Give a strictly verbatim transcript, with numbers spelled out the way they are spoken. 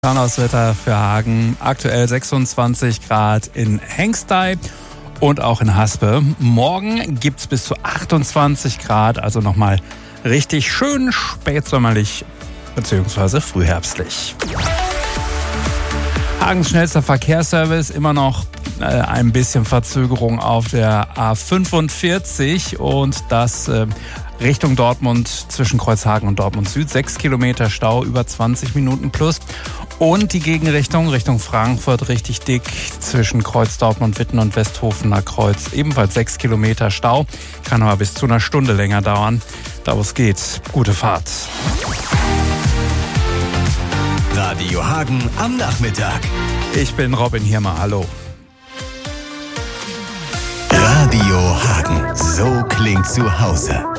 Wetter für Hagen. Aktuell sechsundzwanzig Grad in Hengstey und auch in Haspe. Morgen gibt es bis zu achtundzwanzig Grad, also nochmal richtig schön spätsommerlich bzw. frühherbstlich. Hagens schnellster Verkehrsservice, immer noch äh, ein bisschen Verzögerung auf der A fünfundvierzig und das äh, Richtung Dortmund zwischen Kreuzhagen und Dortmund Süd. Sechs Kilometer Stau, über zwanzig Minuten plus. Und die Gegenrichtung, Richtung Frankfurt, richtig dick zwischen Kreuz Dortmund, Witten und Westhofener Kreuz. Ebenfalls sechs Kilometer Stau, kann aber bis zu einer Stunde länger dauern. Da wo es geht, gute Fahrt. Radio Hagen am Nachmittag. Ich bin Robin Hirmer, hallo. Radio Hagen, so klingt zu Hause.